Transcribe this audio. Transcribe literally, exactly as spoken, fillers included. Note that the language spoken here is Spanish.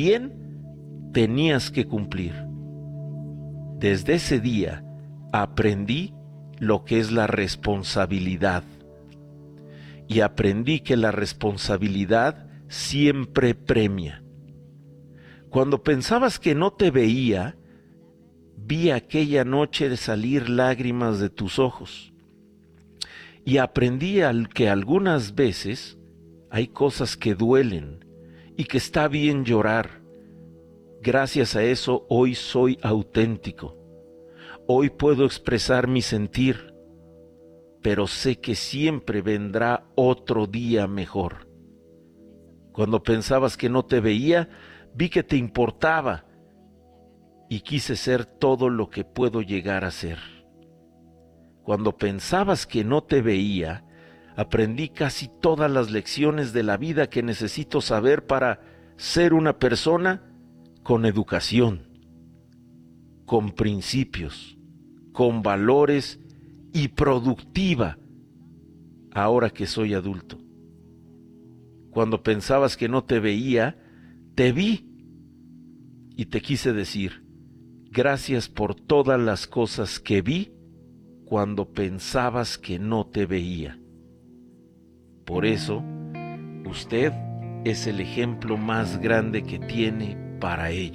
también tenías que cumplir. Desde ese día aprendí lo que es la responsabilidad. Y aprendí que la responsabilidad siempre premia. Cuando pensabas que no te veía, vi aquella noche salir lágrimas de tus ojos. Y aprendí al que algunas veces hay cosas que duelen y que está bien llorar. Gracias a eso hoy soy auténtico. Hoy puedo expresar mi sentir, pero sé que siempre vendrá otro día mejor. Cuando pensabas que no te veía, vi que te importaba y quise ser todo lo que puedo llegar a ser. Cuando pensabas que no te veía, aprendí casi todas las lecciones de la vida que necesito saber para ser una persona con educación, con principios, con valores y productiva, ahora que soy adulto. Cuando pensabas que no te veía, te vi y te quise decir, gracias por todas las cosas que vi cuando pensabas que no te veía. Por eso, usted es el ejemplo más grande que tiene para ello.